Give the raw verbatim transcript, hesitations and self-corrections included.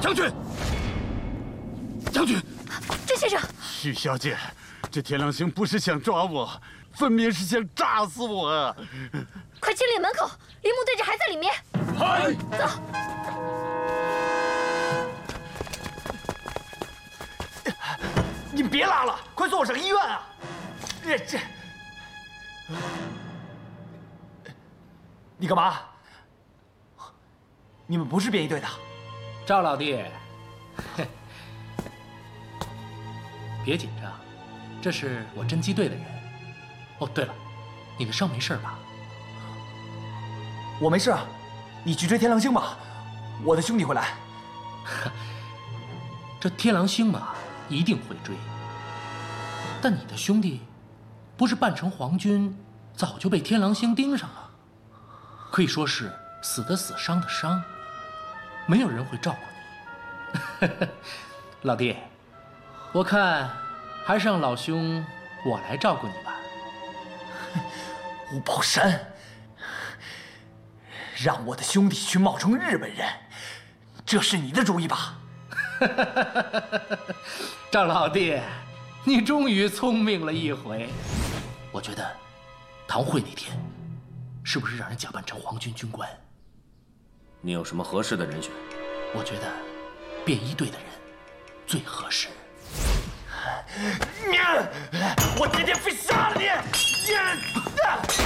将军，将军， 甄先生， 许小姐，这天狼星不是想抓我，分明是想炸死我啊！ 快清理门口，铃木队长还在里面。 嗨， 走。 你别拉了，快送我上医院啊！这这，你干嘛？你们不是便衣队的？ 赵老弟，别紧张，这是我侦缉队的人。哦，对了，你的伤没事吧？ 我没事啊，你去追天狼星吧，我的兄弟会来。 这天狼星嘛，一定会追。但你的兄弟，不是扮成皇军，早就被天狼星盯上了，可以说是死的死，伤的伤，没有人会照顾你。老弟，我看还是让老兄我来照顾你吧。 吴宝山，让我的兄弟去冒充日本人，这是你的主意吧？ 赵老弟，你终于聪明了一回。我觉得堂会那天，是不是让人假扮成皇军军官？ 你有什么合适的人选？ 我觉得便衣队的人最合适。 我今天非杀了你！